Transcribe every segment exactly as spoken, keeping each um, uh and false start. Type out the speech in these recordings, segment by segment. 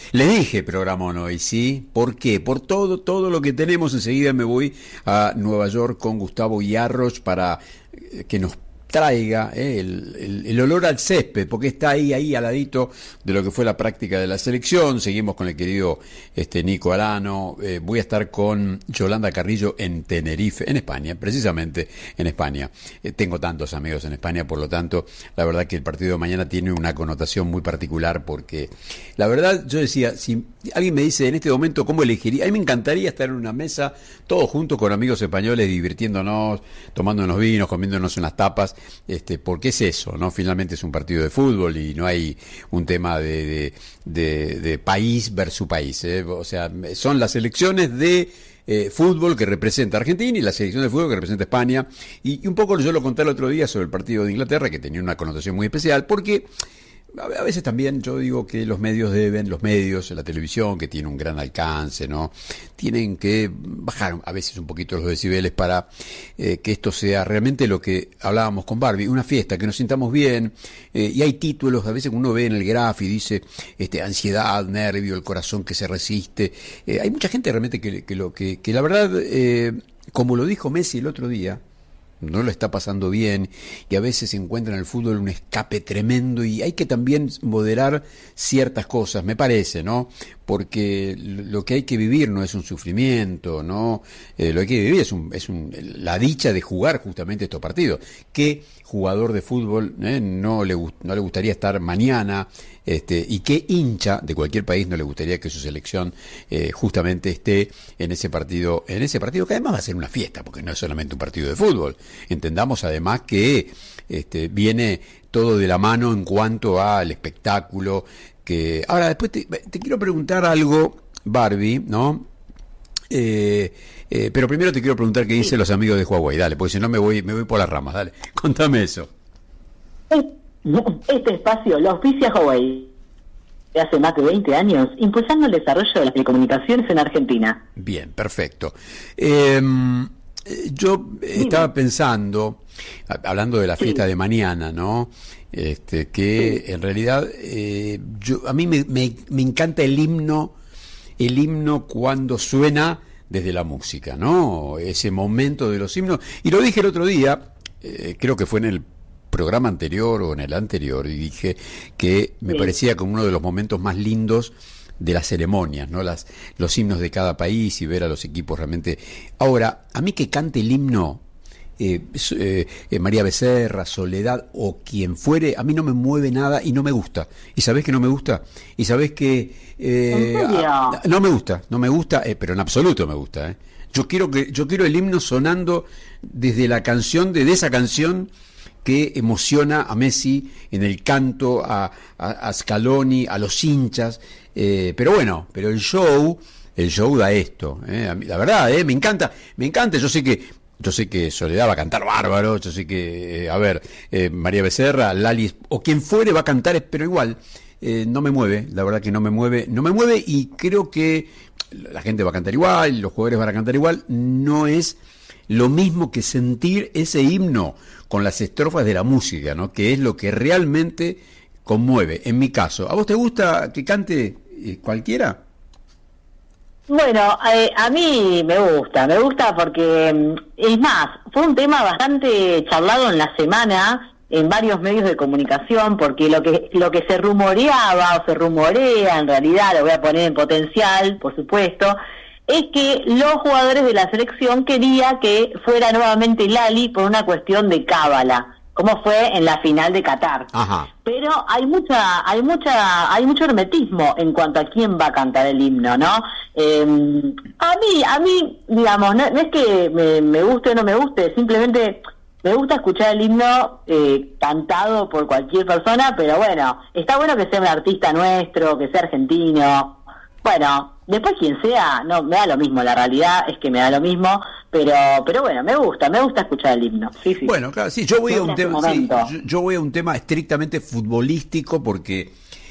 Le dije programón hoy, ¿sí? ¿Por qué? Por todo, todo lo que tenemos. Enseguida me voy a Nueva York con Gustavo Yarros para eh, que nos traiga eh, el, el, el olor al césped, porque está ahí, ahí al ladito de lo que fue la práctica de la selección. Seguimos con el querido este, Nico Arano. Eh, voy a estar con Yolanda Carrillo en Tenerife, en España, precisamente en España. Eh, tengo tantos amigos en España, por lo tanto, la verdad que el partido de mañana tiene una connotación muy particular, porque la verdad, yo decía, si alguien me dice en este momento cómo elegiría, a mí me encantaría estar en una mesa, todos juntos con amigos españoles, divirtiéndonos, tomando unos vinos, comiéndonos unas tapas. Este, porque es eso, ¿no? Finalmente es un partido de fútbol y no hay un tema de, de, de, de país versus país, ¿eh? O sea, son las selecciones de eh, fútbol que representa Argentina y la selección de fútbol que representa España. Y, y un poco yo lo conté el otro día sobre el partido de Inglaterra, que tenía una connotación muy especial, porque a veces también yo digo que los medios deben, los medios, la televisión, que tiene un gran alcance, ¿no? Tienen que bajar a veces un poquito los decibeles para eh, que esto sea realmente lo que hablábamos con Barbie, una fiesta, que nos sintamos bien, eh, y hay títulos, a veces uno ve en el graph y dice este, ansiedad, nervio, el corazón que se resiste. Eh, hay mucha gente realmente que, que, lo, que, que la verdad, eh, como lo dijo Messi el otro día, no lo está pasando bien y a veces encuentra en el fútbol un escape tremendo y hay que también moderar ciertas cosas, me parece, ¿no? Porque lo que hay que vivir no es un sufrimiento, ¿no? Eh, lo que hay que vivir es, un, es un, la dicha de jugar justamente estos partidos. ¿Qué jugador de fútbol eh, no, le, no le gustaría estar mañana? Este, y qué hincha de cualquier país no le gustaría que su selección eh, justamente esté en ese partido, en ese partido que además va a ser una fiesta, porque no es solamente un partido de fútbol. Entendamos además que este, viene todo de la mano en cuanto al espectáculo. Que ahora después te, te quiero preguntar algo, Barbie, ¿no? Eh, eh, pero primero te quiero preguntar qué dicen los amigos de Huawei, dale, porque si no me voy, me voy por las ramas, dale, contame eso. Este espacio lo auspicia Huawei de hace más de veinte años, impulsando el desarrollo de las telecomunicaciones en Argentina. Bien, perfecto. Eh, yo estaba Dime. pensando, hablando de la fiesta sí. de mañana, ¿no? Este, que sí. en realidad eh, yo, a mí me, me, me encanta el himno, el himno cuando suena desde la música, ¿no? Ese momento de los himnos. Y lo dije el otro día, eh, creo que fue en el programa anterior o en el anterior, y dije que me sí. parecía como uno de los momentos más lindos de las ceremonias, ¿no? Las, los himnos de cada país y ver a los equipos realmente. Ahora, a mí que cante el himno eh, eh, eh, María Becerra, Soledad o quien fuere, a mí no me mueve nada y no me gusta. ¿Y sabés que no me gusta? ¿Y sabés que eh, a, no me gusta? No me gusta, eh, pero en absoluto me gusta, ¿eh? Yo quiero que yo quiero el himno sonando desde la canción, de, de esa canción que emociona a Messi en el canto, a, a, a Scaloni, a los hinchas, eh, pero bueno, pero el show, el show da esto, eh, a mí, la verdad, eh, me encanta, me encanta, yo sé que, yo sé que Soledad va a cantar bárbaro, yo sé que, eh, a ver, eh, María Becerra, Lali, o quien fuere va a cantar, pero igual, eh, no me mueve, la verdad que no me mueve, no me mueve y creo que la gente va a cantar igual, los jugadores van a cantar igual, no es lo mismo que sentir ese himno con las estrofas de la música, ¿no? Que es lo que realmente conmueve. En mi caso, ¿a vos te gusta que cante eh, cualquiera? Bueno, eh, a mí me gusta, me gusta porque, es más, fue un tema bastante charlado en la semana en varios medios de comunicación, porque lo que lo que se rumoreaba o se rumorea, en realidad, lo voy a poner en potencial, por supuesto, es que los jugadores de la selección querían que fuera nuevamente Lali por una cuestión de cábala, como fue en la final de Qatar. Ajá. Pero hay mucha, hay mucha, hay mucho hermetismo en cuanto a quién va a cantar el himno, ¿no? Eh, a mí, a mí, digamos, no, no es que me, me guste o no me guste, simplemente me gusta escuchar el himno eh, cantado por cualquier persona, pero bueno, está bueno que sea un artista nuestro, que sea argentino. Bueno, después quien sea, no, me da lo mismo, la realidad es que me da lo mismo, pero pero bueno, me gusta, me gusta escuchar el himno. Sí, sí. Bueno, claro, sí, yo voy a un tema, sí, yo, yo voy a un tema estrictamente futbolístico porque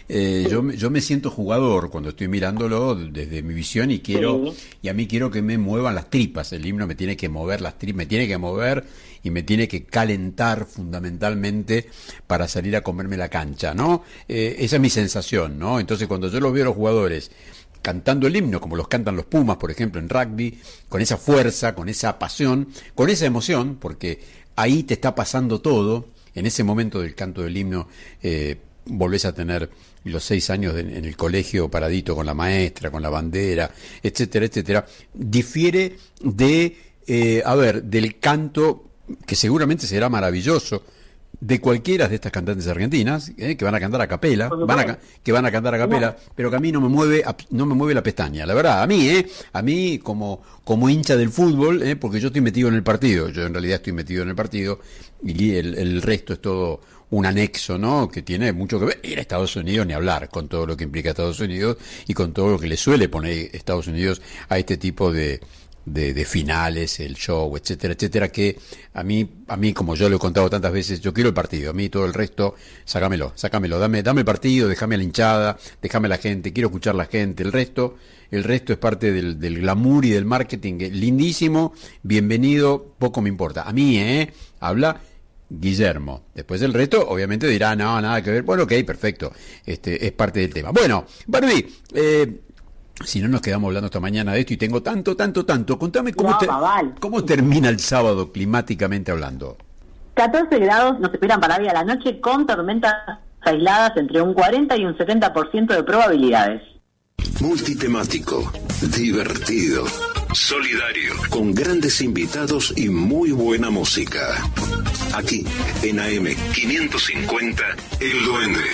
eh, yo, yo me siento jugador cuando estoy mirándolo desde mi visión y quiero, sí. y a mí quiero que me muevan las tripas. El himno me tiene que mover las tripas, me tiene que mover y me tiene que calentar fundamentalmente para salir a comerme la cancha, ¿no? Eh, esa es mi sensación, ¿no? Entonces cuando yo los veo a los jugadores cantando el himno, como los cantan los Pumas, por ejemplo, en rugby, con esa fuerza, con esa pasión, con esa emoción, porque ahí te está pasando todo, en ese momento del canto del himno, eh, volvés a tener los seis años de, en el colegio paradito con la maestra, con la bandera, etcétera, etcétera, difiere de, eh, a ver, del canto, que seguramente será maravilloso, de cualquiera de estas cantantes argentinas, eh, que van a cantar a capela, van a, que van a cantar a capela, pero que a mí no me mueve, no me mueve la pestaña, la verdad, a mí, eh, a mí como, como hincha del fútbol, eh, porque yo estoy metido en el partido, yo en realidad estoy metido en el partido, y el, el resto es todo un anexo, ¿no?, que tiene mucho que ver, ir a Estados Unidos ni hablar, con todo lo que implica Estados Unidos, y con todo lo que le suele poner Estados Unidos a este tipo de De, de finales, el show, etcétera, etcétera, que a mí, a mí, como yo lo he contado tantas veces, yo quiero el partido, a mí todo el resto, sácamelo, sácamelo, dame, dame el partido, déjame a la hinchada, déjame a la gente, quiero escuchar a la gente, el resto, el resto es parte del, del glamour y del marketing, lindísimo, bienvenido, poco me importa. A mí, eh, habla Guillermo. Después del resto, obviamente dirá, no, nada que ver, bueno, ok, perfecto, este, es parte del tema. Bueno, Barbie, eh, si no nos quedamos hablando esta mañana de esto y tengo tanto, tanto, tanto, contame cómo, no, te, Babal. cómo termina el sábado climáticamente hablando. catorce grados nos esperan para hoy a la noche con tormentas aisladas entre un cuarenta y un setenta por ciento de probabilidades. Multitemático, divertido, solidario, con grandes invitados y muy buena música. Aquí, en A M quinientos cincuenta, El Duende.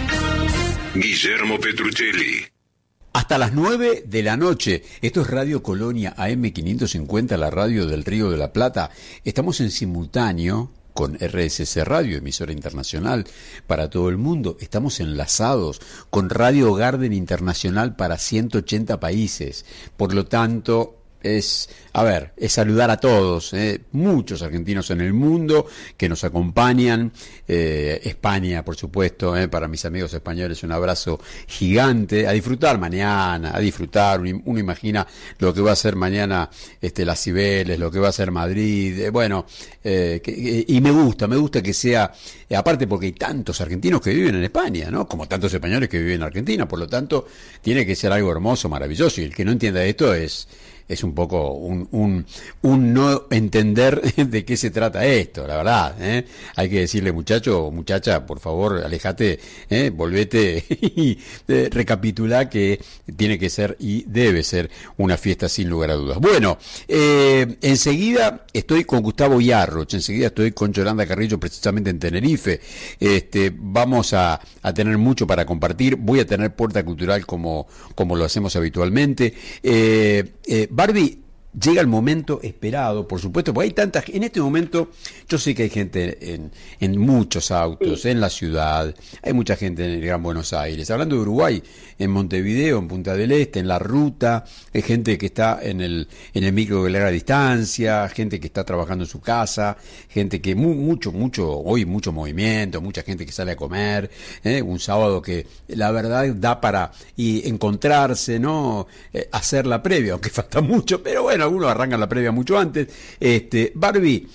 Guillermo Petruccelli. Hasta las nueve de la noche. Esto es Radio Colonia A M quinientos cincuenta, la radio del Río de la Plata. Estamos en simultáneo con R S C Radio, emisora internacional para todo el mundo. Estamos enlazados con Radio Garden Internacional para ciento ochenta países. Por lo tanto, es, a ver, es saludar a todos, eh, muchos argentinos en el mundo que nos acompañan, eh, España, por supuesto, eh, para mis amigos españoles un abrazo gigante, a disfrutar mañana, a disfrutar, uno, uno imagina lo que va a ser mañana este, las Cibeles, lo que va a ser Madrid, eh, bueno, eh, que, y me gusta, me gusta que sea, eh, aparte porque hay tantos argentinos que viven en España, ¿no?, como tantos españoles que viven en Argentina, por lo tanto, tiene que ser algo hermoso, maravilloso, y el que no entienda esto es... es un poco un, un, un no entender de qué se trata esto, la verdad, ¿eh? Hay que decirle, muchacho o muchacha, por favor, alejate, ¿eh? Volvete y eh, recapitula que tiene que ser y debe ser una fiesta sin lugar a dudas. Bueno, eh, enseguida estoy con Gustavo Yarroch, enseguida estoy con Yolanda Carrillo, precisamente en Tenerife. Este, vamos a, a tener mucho para compartir, voy a tener Puerta Cultural como, como lo hacemos habitualmente. Eh, eh, Barbie, llega el momento esperado, por supuesto, porque hay tantas, en este momento, yo sé que hay gente en, en muchos autos, sí, en la ciudad, hay mucha gente en el Gran Buenos Aires, hablando de Uruguay, en Montevideo, en Punta del Este, en la ruta, hay gente que está en el, en el micro de larga distancia, gente que está trabajando en su casa, gente que mu, mucho, mucho, hoy mucho movimiento, mucha gente que sale a comer, ¿eh? Un sábado que la verdad da para y encontrarse, ¿no? Eh, hacer la previa, aunque falta mucho, pero bueno, algunos arrancan la previa mucho antes. Este, Barbie,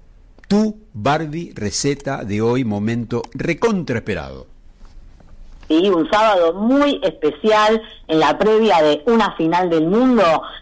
tu Barbie receta de hoy, momento recontra esperado. Sí, un sábado muy especial en la previa de una final del mundo.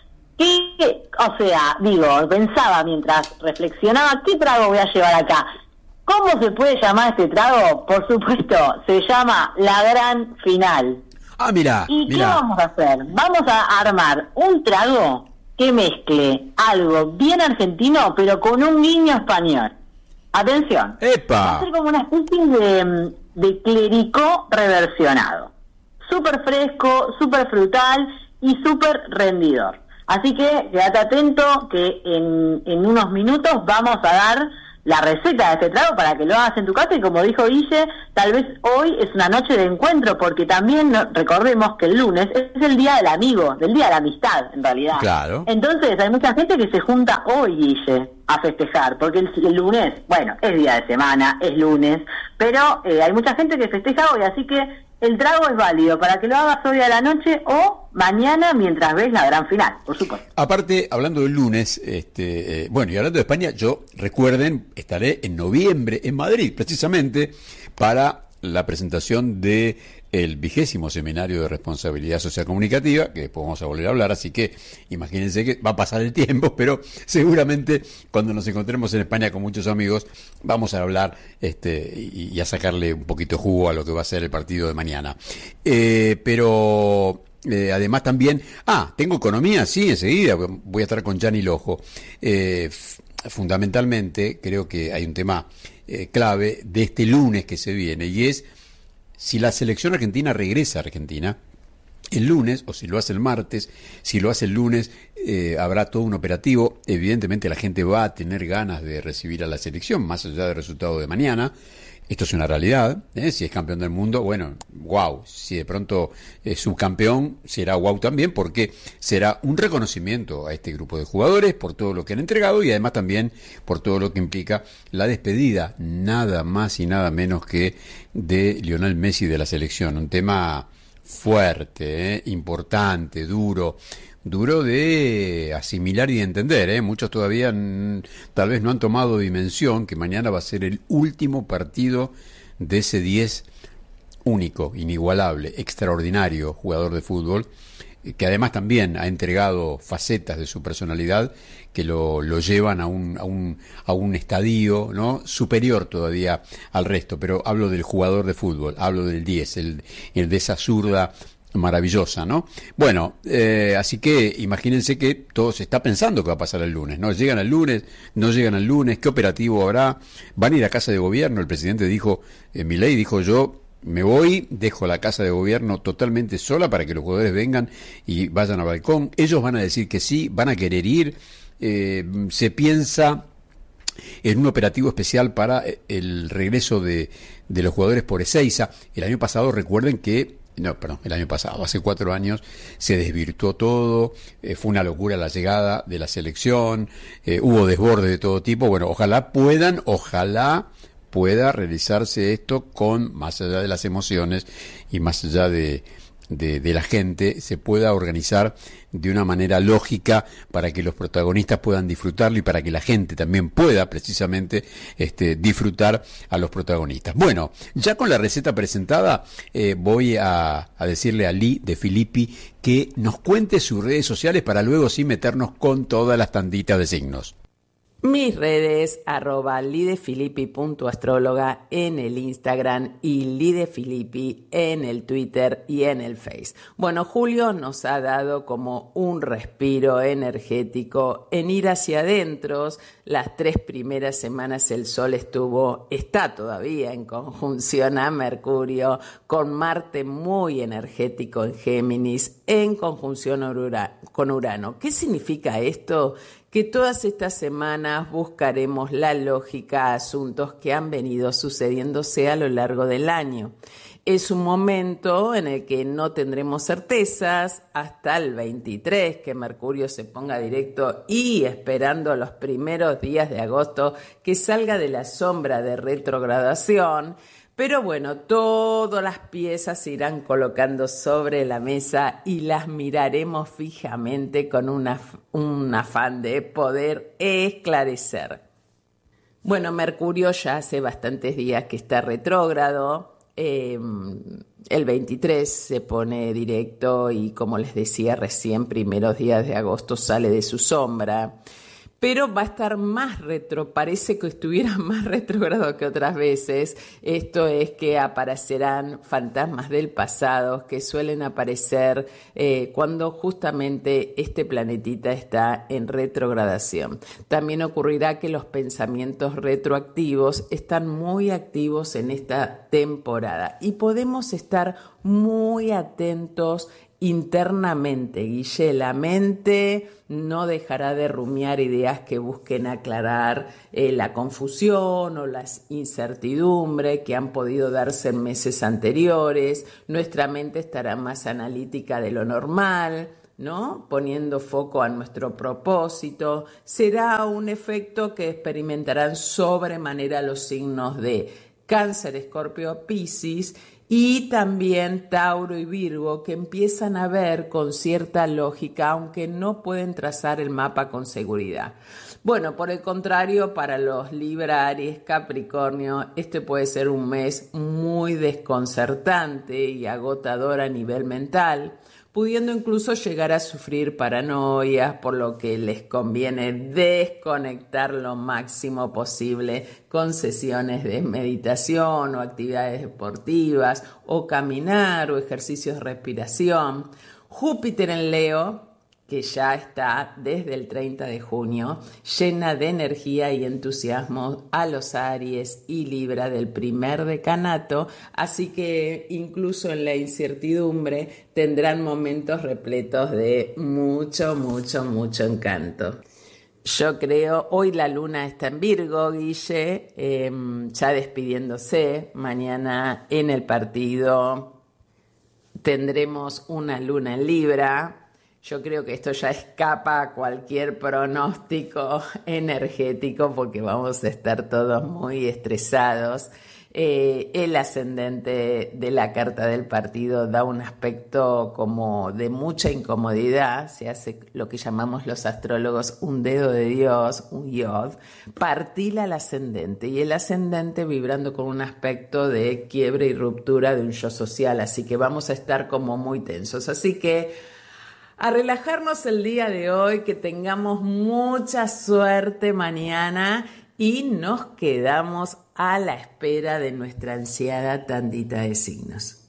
Que, o sea, digo, pensaba mientras reflexionaba, ¿qué trago voy a llevar acá? ¿Cómo se puede llamar este trago? Por supuesto, se llama la gran final. Ah, mira. ¿Y mirá. qué vamos a hacer? Vamos a armar un trago que mezcle algo bien argentino, pero con un guiño español. Atención. ¡Epa! Va a ser como una especie de, de clericó reversionado. Súper fresco, súper frutal y súper rendidor. Así que quédate atento que en, en unos minutos vamos a dar la receta de este trago para que lo hagas en tu casa, y como dijo Guille, tal vez hoy es una noche de encuentro, porque también no, recordemos que el lunes es el día del amigo, del día de la amistad, en realidad. Claro. Entonces hay mucha gente que se junta hoy, Guille, a festejar, porque el, el lunes, bueno, es día de semana, es lunes, pero eh, hay mucha gente que festeja hoy, así que el trago es válido para que lo hagas hoy a la noche o mañana mientras ves la gran final, por supuesto. Aparte, hablando del lunes, este, eh, bueno, y hablando de España, yo, recuerden, estaré en noviembre en Madrid, precisamente, para la presentación de el vigésimo seminario de responsabilidad social comunicativa, que después vamos a volver a hablar, así que imagínense que va a pasar el tiempo, pero seguramente cuando nos encontremos en España con muchos amigos, vamos a hablar este, y, y a sacarle un poquito de jugo a lo que va a ser el partido de mañana. Eh, pero... Eh, además también, ah, tengo economía, sí, enseguida voy a estar con Gianni Lojo. Eh, f- fundamentalmente creo que hay un tema eh, clave de este lunes que se viene, y es si la selección argentina regresa a Argentina el lunes, o si lo hace el martes. Si lo hace el lunes, eh, habrá todo un operativo. Evidentemente la gente va a tener ganas de recibir a la selección, más allá del resultado de mañana. Esto es una realidad, ¿eh? Si es campeón del mundo, bueno, wow. Si de pronto es subcampeón, será wow también, porque será un reconocimiento a este grupo de jugadores por todo lo que han entregado y además también por todo lo que implica la despedida, nada más y nada menos que de Lionel Messi de la selección. Un tema fuerte, ¿eh? Importante, duro. Duro de asimilar y de entender, ¿eh? Muchos todavía n- tal vez no han tomado dimensión que mañana va a ser el último partido de ese diez único, inigualable, extraordinario jugador de fútbol, eh, que además también ha entregado facetas de su personalidad que lo, lo llevan a un, a un, a un estadio, ¿no?, superior todavía al resto. Pero hablo del jugador de fútbol, hablo del diez, el, el de esa zurda maravillosa, ¿no? Bueno, eh, así que imagínense que todo se está pensando que va a pasar el lunes, ¿no? Llegan el lunes, no llegan el lunes, ¿qué operativo habrá? Van a ir a casa de gobierno. El presidente dijo, eh, Milei dijo, yo me voy, dejo la casa de gobierno totalmente sola para que los jugadores vengan y vayan al balcón. Ellos van a decir que sí, van a querer ir. Eh, se piensa en un operativo especial para el regreso de, de los jugadores por Ezeiza. El año pasado, recuerden que No, perdón, el año pasado, hace cuatro años, se desvirtuó todo, eh, fue una locura la llegada de la selección, eh, hubo desborde de todo tipo. Bueno, ojalá puedan, ojalá pueda realizarse esto con, más allá de las emociones y más allá de, de, de la gente, se pueda organizar de una manera lógica para que los protagonistas puedan disfrutarlo y para que la gente también pueda precisamente este, disfrutar a los protagonistas. Bueno, ya con la receta presentada, eh, voy a, a decirle a Lee de Filippi que nos cuente sus redes sociales para luego sí meternos con todas las tanditas de signos. Mis redes, arroba lidefilippi.astróloga en el Instagram y lidefilippi en el Twitter y en el Face. Bueno, julio nos ha dado como un respiro energético en ir hacia adentro. Las tres primeras semanas el Sol estuvo, está todavía en conjunción a Mercurio, con Marte muy energético en Géminis, en conjunción con Urano. ¿Qué significa esto? Que todas estas semanas buscaremos la lógica a asuntos que han venido sucediéndose a lo largo del año. Es un momento en el que no tendremos certezas hasta el veintitrés, que Mercurio se ponga directo, y esperando los primeros días de agosto que salga de la sombra de retrogradación. Pero bueno, todas las piezas se irán colocando sobre la mesa y las miraremos fijamente con una, un afán de poder esclarecer. Bueno, Mercurio ya hace bastantes días que está retrógrado. Eh, el veintitrés se pone directo y, como les decía recién, primeros días de agosto sale de su sombra. Pero va a estar más retro, parece que estuviera más retrógrado que otras veces. Esto es que aparecerán fantasmas del pasado que suelen aparecer eh, cuando justamente este planetita está en retrogradación. También ocurrirá que los pensamientos retroactivos están muy activos en esta temporada y podemos estar muy atentos internamente. Guille, la mente no dejará de rumiar ideas que busquen aclarar eh, la confusión o la incertidumbre que han podido darse en meses anteriores. Nuestra mente estará más analítica de lo normal, ¿no?, poniendo foco a nuestro propósito. Será un efecto que experimentarán sobremanera los signos de Cáncer, Escorpio, Piscis, Y también Tauro y Virgo, que empiezan a ver con cierta lógica, aunque no pueden trazar el mapa con seguridad. Bueno, por el contrario, para los Libra, Aries, Capricornio, este puede ser un mes muy desconcertante y agotador a nivel mental, pudiendo incluso llegar a sufrir paranoias, por lo que les conviene desconectar lo máximo posible con sesiones de meditación o actividades deportivas, o caminar o ejercicios de respiración. Júpiter en Leo, que ya está desde el treinta de junio, llena de energía y entusiasmo a los Aries y Libra del primer decanato, así que incluso en la incertidumbre tendrán momentos repletos de mucho, mucho, mucho encanto. Yo creo, hoy la luna está en Virgo, Guille, eh, ya despidiéndose. Mañana en el partido tendremos una luna en Libra. Yo creo que esto ya escapa a cualquier pronóstico energético porque vamos a estar todos muy estresados. Eh, el ascendente de la carta del partido da un aspecto como de mucha incomodidad. Se hace lo que llamamos los astrólogos un dedo de Dios, un yod. Partila al ascendente y el ascendente vibrando con un aspecto de quiebre y ruptura de un yo social. Así que vamos a estar como muy tensos. Así que a relajarnos el día de hoy, que tengamos mucha suerte mañana y nos quedamos a la espera de nuestra ansiada tandita de signos.